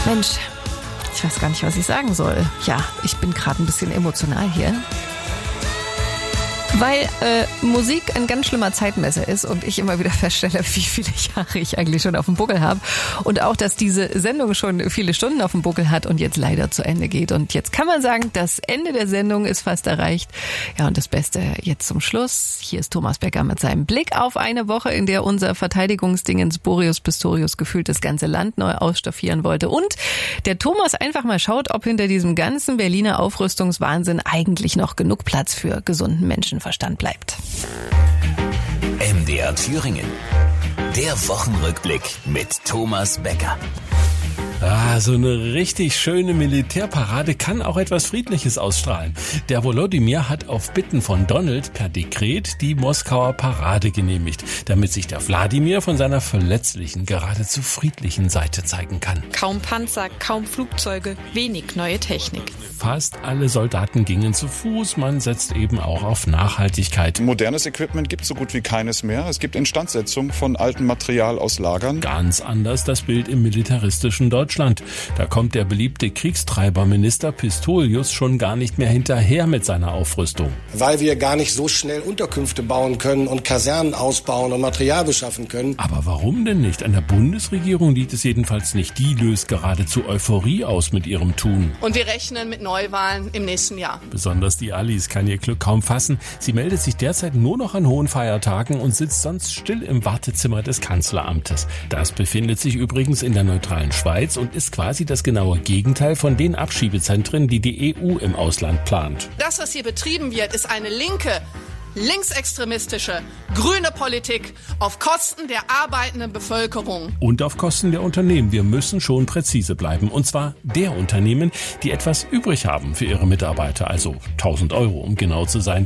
Mensch, ich weiß gar nicht, was ich sagen soll. Ja, ich bin gerade ein bisschen emotional hier. Weil Musik ein ganz schlimmer Zeitmesser ist und ich immer wieder feststelle, wie viele Jahre ich eigentlich schon auf dem Buckel habe. Und auch, dass diese Sendung schon viele Stunden auf dem Buckel hat und jetzt leider zu Ende geht. Und jetzt kann man sagen, das Ende der Sendung ist fast erreicht. Ja, und das Beste jetzt zum Schluss. Hier ist Thomas Becker mit seinem Blick auf eine Woche, in der unser Verteidigungsdingens Boris Pistorius gefühlt das ganze Land neu ausstaffieren wollte. Und der Thomas einfach mal schaut, ob hinter diesem ganzen Berliner Aufrüstungswahnsinn eigentlich noch genug Platz für gesunden Menschenverstand bleibt. MDR Thüringen. Der Wochenrückblick mit Thomas Becker. So eine richtig schöne Militärparade kann auch etwas Friedliches ausstrahlen. Der Volodymyr hat auf Bitten von Donald per Dekret die Moskauer Parade genehmigt, damit sich der Wladimir von seiner verletzlichen, geradezu friedlichen Seite zeigen kann. Kaum Panzer, kaum Flugzeuge, wenig neue Technik. Fast alle Soldaten gingen zu Fuß, man setzt eben auch auf Nachhaltigkeit. Modernes Equipment gibt so gut wie keines mehr. Es gibt Instandsetzung von altem Material aus Lagern. Ganz anders das Bild im militaristischen Deutschland. Da kommt der beliebte Kriegstreiberminister Pistorius schon gar nicht mehr hinterher mit seiner Aufrüstung. Weil wir gar nicht so schnell Unterkünfte bauen können und Kasernen ausbauen und Material beschaffen können. Aber warum denn nicht? An der Bundesregierung liegt es jedenfalls nicht. Die löst geradezu Euphorie aus mit ihrem Tun. Und wir rechnen mit Neuwahlen im nächsten Jahr. Besonders die Alice kann ihr Glück kaum fassen. Sie meldet sich derzeit nur noch an hohen Feiertagen und sitzt sonst still im Wartezimmer des Kanzleramtes. Das befindet sich übrigens in der neutralen Schweiz und ist quasi das genaue Gegenteil von den Abschiebezentren, die die EU im Ausland plant. Das, was hier betrieben wird, ist eine linke, linksextremistische, grüne Politik auf Kosten der arbeitenden Bevölkerung. Und auf Kosten der Unternehmen. Wir müssen schon präzise bleiben. Und zwar der Unternehmen, die etwas übrig haben für ihre Mitarbeiter. Also 1.000 €, um genau zu sein.